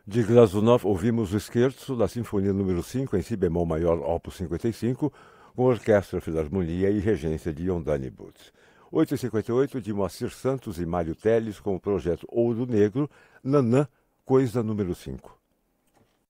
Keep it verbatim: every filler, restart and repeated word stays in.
De Glazunov, ouvimos o Scherzo da Sinfonia número cinco, em si bemol maior, opus cinquenta e cinco, com orquestra, filarmonia e regência de Yondani Butz. oito e cinquenta e oito, de Moacir Santos e Mário Teles, com o projeto Ouro Negro, Nanã, coisa número cinco.